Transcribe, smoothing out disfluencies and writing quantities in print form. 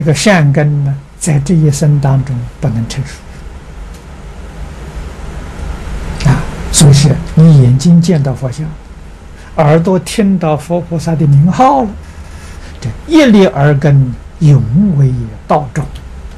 这个善根呢，在这一生当中不能成熟啊。所以是你眼睛见到佛像，耳朵听到佛菩萨的名号了，这一粒耳根永为道种。